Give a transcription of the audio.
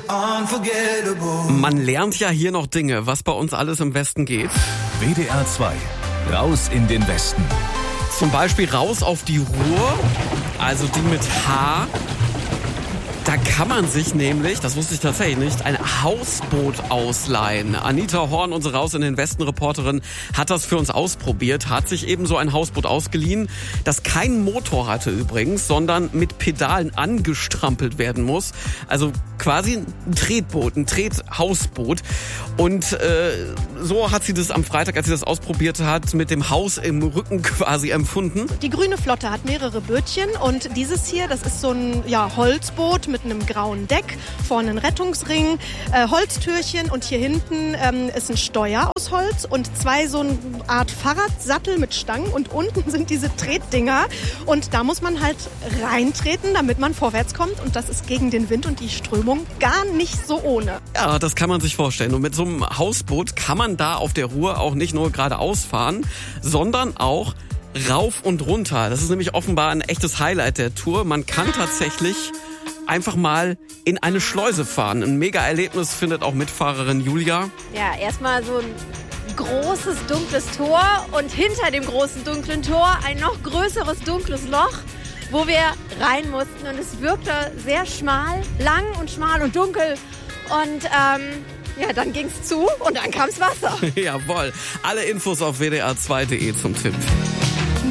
unforgettable. Man lernt ja hier noch Dinge, was bei uns alles im Westen geht. WDR 2, raus in den Westen. Zum Beispiel raus auf die Ruhr, also die mit H. Da kann man sich nämlich, das wusste ich tatsächlich nicht, ein Hausboot ausleihen. Anita Horn, unsere Raus in den Westen-Reporterin, hat das für uns ausprobiert, hat sich eben so ein Hausboot ausgeliehen, das keinen Motor hatte übrigens, sondern mit Pedalen angestrampelt werden muss. Also quasi ein Tretboot, ein Trethausboot. Und so hat sie das am Freitag, als sie das ausprobiert hat, mit dem Haus im Rücken quasi empfunden. Die Grüne Flotte hat mehrere Bötchen und dieses hier, das ist so ein Holzboot mit einem grauen Deck, vorne ein Rettungsring, Holztürchen und hier hinten ist ein Steuer aus Holz und zwei so eine Art Fahrradsattel mit Stangen und unten sind diese Tretdinger und da muss man halt reintreten, damit man vorwärts kommt und das ist gegen den Wind und die Strömung gar nicht so ohne. Ja, das kann man sich vorstellen und mit so einem Hausboot kann man da auf der Ruhr auch nicht nur geradeaus fahren, sondern auch rauf und runter. Das ist nämlich offenbar ein echtes Highlight der Tour. Man kann tatsächlich einfach mal in eine Schleuse fahren. Ein Mega-Erlebnis findet auch Mitfahrerin Julia. Ja, erstmal so ein großes, dunkles Tor und hinter dem großen, dunklen Tor ein noch größeres, dunkles Loch, wo wir rein mussten. Und es wirkte sehr schmal, lang und schmal und dunkel. Und dann ging's zu und dann kam's Wasser. Jawohl. Alle Infos auf wdr2.de zum Tipp.